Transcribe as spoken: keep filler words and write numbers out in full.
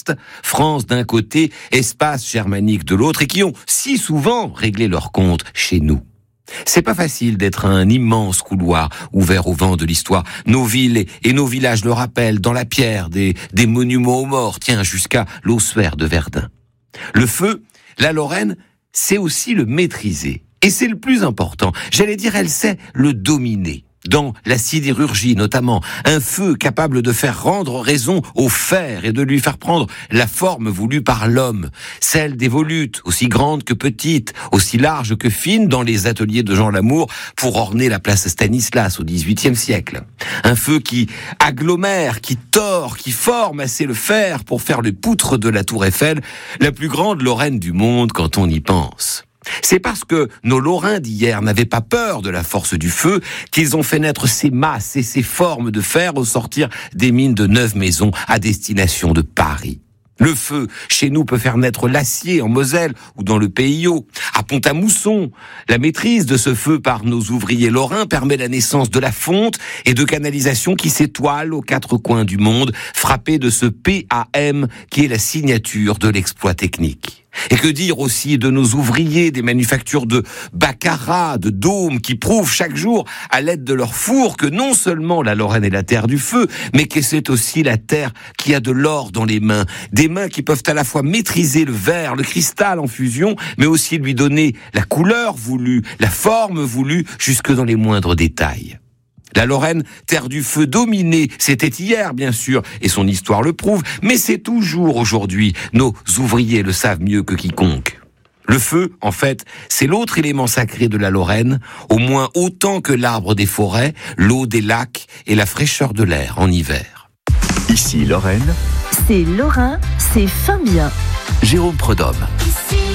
l'Est, France d'un côté, espace germanique de l'autre, et qui ont si souvent réglé leur compte chez nous. C'est pas facile d'être un immense couloir ouvert au vent de l'histoire. Nos villes et, et nos villages le rappellent dans la pierre, des, des monuments aux morts, tiens, jusqu'à l'ossuaire de Verdun. Le feu, la Lorraine, c'est aussi le maîtriser. Et c'est le plus important. J'allais dire, elle sait le dominer. Dans la sidérurgie notamment, un feu capable de faire rendre raison au fer et de lui faire prendre la forme voulue par l'homme, celle des volutes, aussi grandes que petites, aussi larges que fines dans les ateliers de Jean Lamour pour orner la place Stanislas au dix-huitième siècle. Un feu qui agglomère, qui tord, qui forme assez le fer pour faire le poutre de la tour Eiffel, la plus grande Lorraine du monde quand on y pense. C'est parce que nos Lorrains d'hier n'avaient pas peur de la force du feu qu'ils ont fait naître ces masses et ces formes de fer au sortir des mines de Neuve-Maisons à destination de Paris. Le feu, chez nous, peut faire naître l'acier en Moselle ou dans le Pays Haut. À Pont-à-Mousson, la maîtrise de ce feu par nos ouvriers lorrains permet la naissance de la fonte et de canalisations qui s'étoilent aux quatre coins du monde, frappées de ce P A M qui est la signature de l'exploit technique. Et que dire aussi de nos ouvriers des manufactures de baccarat, de dômes, qui prouvent chaque jour, à l'aide de leur four, que non seulement la Lorraine est la terre du feu, mais que c'est aussi la terre qui a de l'or dans les mains. Des mains qui peuvent à la fois maîtriser le verre, le cristal en fusion, mais aussi lui donner la couleur voulue, la forme voulue, jusque dans les moindres détails. La Lorraine, terre du feu dominée, c'était hier bien sûr, et son histoire le prouve, mais c'est toujours aujourd'hui. Nos ouvriers le savent mieux que quiconque. Le feu, en fait, c'est l'autre élément sacré de la Lorraine, au moins autant que l'arbre des forêts, l'eau des lacs et la fraîcheur de l'air en hiver. Ici Lorraine, c'est Lorrain, c'est fin bien. Jérôme Prudhomme.